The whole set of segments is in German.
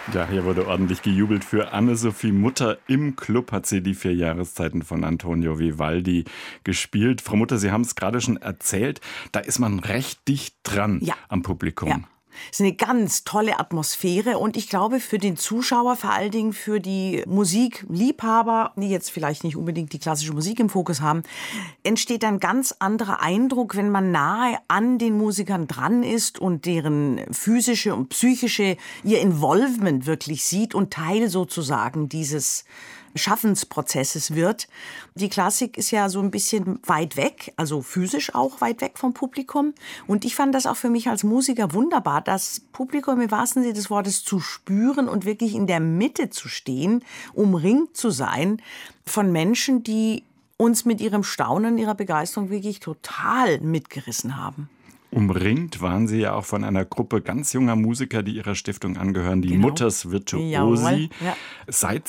Ja, hier wurde ordentlich gejubelt für Anne-Sophie Mutter. Im Club hat sie die 4 Jahreszeiten von Antonio Vivaldi gespielt. Frau Mutter, Sie haben es gerade schon erzählt, da ist man recht dicht dran am Publikum. Ja. Es ist eine ganz tolle Atmosphäre und ich glaube für den Zuschauer, vor allen Dingen für die Musikliebhaber, die jetzt vielleicht nicht unbedingt die klassische Musik im Fokus haben, entsteht ein ganz anderer Eindruck, wenn man nahe an den Musikern dran ist und deren physische und psychische, ihr Involvement wirklich sieht und Teil sozusagen dieses Schaffensprozesses wird. Die Klassik ist ja so ein bisschen weit weg, also physisch auch weit weg vom Publikum. Und ich fand das auch für mich als Musiker wunderbar, das Publikum im wahrsten Sinne des Wortes zu spüren und wirklich in der Mitte zu stehen, umringt zu sein von Menschen, die uns mit ihrem Staunen, ihrer Begeisterung wirklich total mitgerissen haben. Umringt waren Sie ja auch von einer Gruppe ganz junger Musiker, die Ihrer Stiftung angehören, die Mutters Virtuosi. Ja. Seit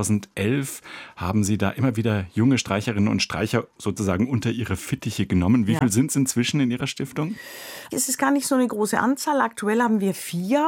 2011 haben Sie da immer wieder junge Streicherinnen und Streicher sozusagen unter Ihre Fittiche genommen. Wie viel sind es inzwischen in Ihrer Stiftung? Es ist gar nicht so eine große Anzahl. Aktuell haben wir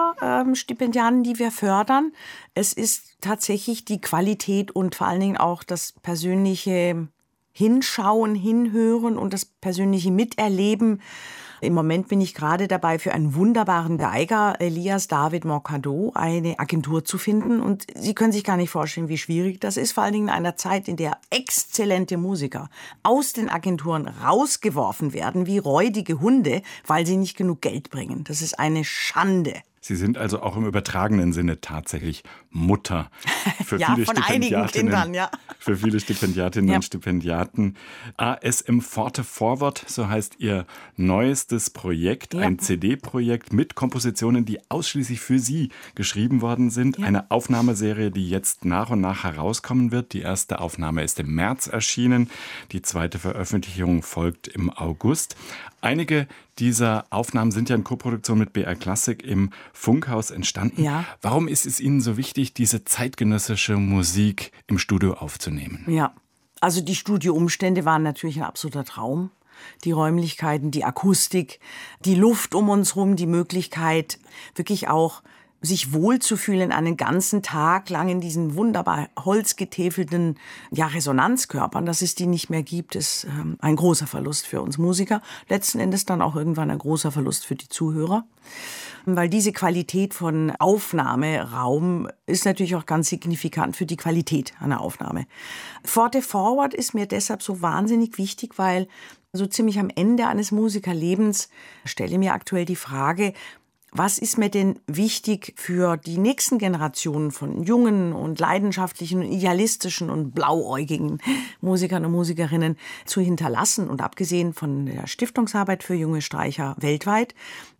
4 Stipendiaten, die wir fördern. Es ist tatsächlich die Qualität und vor allen Dingen auch das persönliche Hinschauen, Hinhören und das persönliche Miterleben. Im Moment bin ich gerade dabei, für einen wunderbaren Geiger, Elias David Mercado, eine Agentur zu finden. Und Sie können sich gar nicht vorstellen, wie schwierig das ist, vor allen Dingen in einer Zeit, in der exzellente Musiker aus den Agenturen rausgeworfen werden, wie räudige Hunde, weil sie nicht genug Geld bringen. Das ist eine Schande. Sie sind also auch im übertragenen Sinne tatsächlich Mutter für ja, viele von einigen Kindern, für viele Stipendiatinnen und Stipendiaten. ASM Forte Forward, so heißt Ihr neuestes Projekt, ein CD-Projekt mit Kompositionen, die ausschließlich für Sie geschrieben worden sind. Eine Aufnahmeserie, die jetzt nach und nach herauskommen wird. Die erste Aufnahme ist im März erschienen, die zweite Veröffentlichung folgt im August. Einige dieser Aufnahmen sind ja in Koproduktion mit BR Classic im Funkhaus entstanden. Ja. Warum ist es Ihnen so wichtig, diese zeitgenössische Musik im Studio aufzunehmen? Ja, also die Studioumstände waren natürlich ein absoluter Traum. Die Räumlichkeiten, die Akustik, die Luft um uns rum, die Möglichkeit, wirklich auch sich wohlzufühlen einen ganzen Tag lang in diesen wunderbar holzgetäfelten Resonanzkörpern, dass es die nicht mehr gibt, ist ein großer Verlust für uns Musiker. Letzten Endes dann auch irgendwann ein großer Verlust für die Zuhörer. Weil diese Qualität von Aufnahmeraum ist natürlich auch ganz signifikant für die Qualität einer Aufnahme. Forte Forward ist mir deshalb so wahnsinnig wichtig, weil so ziemlich am Ende eines Musikerlebens stelle ich mir aktuell die Frage, was ist mir denn wichtig für die nächsten Generationen von jungen und leidenschaftlichen und idealistischen und blauäugigen Musikern und Musikerinnen zu hinterlassen? Und abgesehen von der Stiftungsarbeit für junge Streicher weltweit,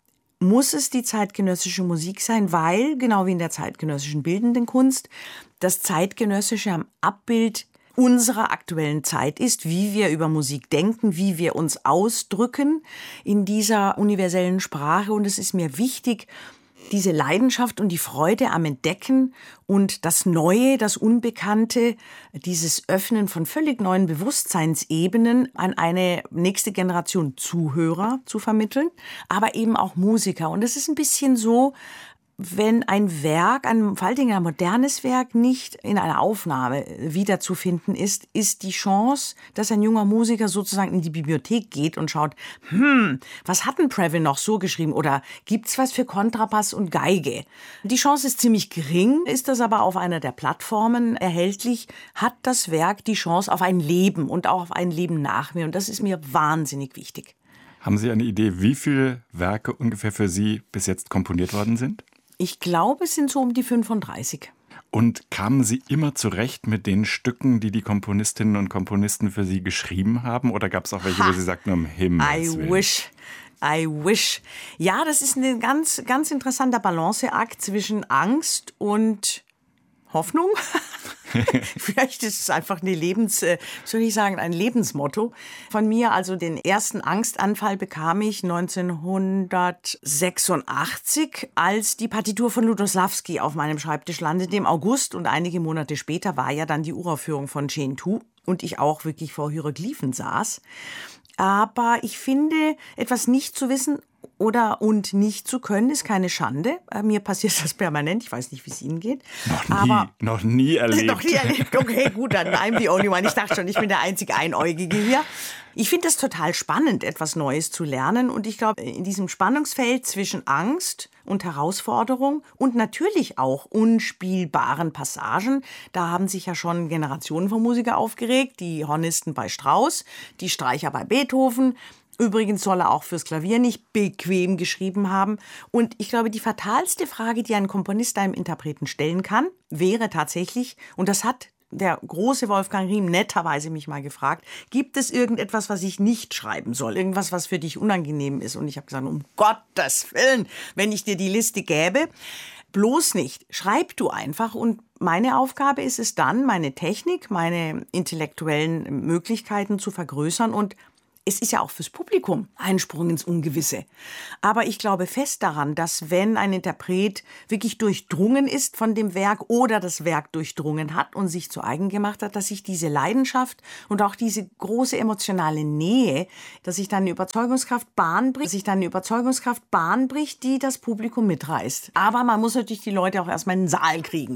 muss es die zeitgenössische Musik sein, weil, genau wie in der zeitgenössischen bildenden Kunst, das Zeitgenössische am Abbild unserer aktuellen Zeit ist, wie wir über Musik denken, wie wir uns ausdrücken in dieser universellen Sprache. Und es ist mir wichtig, diese Leidenschaft und die Freude am Entdecken und das Neue, das Unbekannte, dieses Öffnen von völlig neuen Bewusstseinsebenen an eine nächste Generation Zuhörer zu vermitteln, aber eben auch Musiker. Und es ist ein bisschen so, wenn ein Werk, vor allen Dingen ein modernes Werk, nicht in einer Aufnahme wiederzufinden ist, ist die Chance, dass ein junger Musiker sozusagen in die Bibliothek geht und schaut, was hat denn Previn noch so geschrieben oder gibt's was für Kontrabass und Geige? Die Chance ist ziemlich gering, ist das aber auf einer der Plattformen erhältlich, hat das Werk die Chance auf ein Leben und auch auf ein Leben nach mir und das ist mir wahnsinnig wichtig. Haben Sie eine Idee, wie viele Werke ungefähr für Sie bis jetzt komponiert worden sind? Ich glaube, es sind so um die 35. Und kamen Sie immer zurecht mit den Stücken, die die Komponistinnen und Komponisten für Sie geschrieben haben? Oder gab es auch welche, wo Sie sagten, um Himmels Willen? I wish. Ja, das ist ein ganz, ganz interessanter Balanceakt zwischen Angst und Hoffnung. Vielleicht ist es einfach ein Lebensmotto von mir. Also den ersten Angstanfall bekam ich 1986, als die Partitur von Lutoslawski auf meinem Schreibtisch landete im August. Und einige Monate später war ja dann die Uraufführung von Gentoo und ich auch wirklich vor Hieroglyphen saß. Aber ich finde, etwas nicht zu wissen und nicht zu können, ist keine Schande. Mir passiert das permanent. Ich weiß nicht, wie es Ihnen geht. Noch nie erlebt. Noch nie erlebt. Okay, gut, dann I'm the only one. Ich dachte schon, ich bin der einzige Einäugige hier. Ich finde es total spannend, etwas Neues zu lernen. Und ich glaube, in diesem Spannungsfeld zwischen Angst und Herausforderung und natürlich auch unspielbaren Passagen, da haben sich ja schon Generationen von Musikern aufgeregt. Die Hornisten bei Strauss, die Streicher bei Beethoven. Übrigens soll er auch fürs Klavier nicht bequem geschrieben haben. Und ich glaube, die fatalste Frage, die ein Komponist einem Interpreten stellen kann, wäre tatsächlich, und das hat der große Wolfgang Riem netterweise mich mal gefragt, gibt es irgendetwas, was ich nicht schreiben soll? Irgendwas, was für dich unangenehm ist? Und ich habe gesagt, um Gottes Willen, wenn ich dir die Liste gäbe, bloß nicht. Schreib du einfach. Und meine Aufgabe ist es dann, meine Technik, meine intellektuellen Möglichkeiten zu vergrößern. Und es ist ja auch fürs Publikum ein Sprung ins Ungewisse. Aber ich glaube fest daran, dass wenn ein Interpret wirklich durchdrungen ist von dem Werk oder das Werk durchdrungen hat und sich zu eigen gemacht hat, dass sich diese Leidenschaft und auch diese große emotionale Nähe, dass sich dann eine Überzeugungskraft Bahn bricht, die das Publikum mitreißt. Aber man muss natürlich die Leute auch erstmal in den Saal kriegen.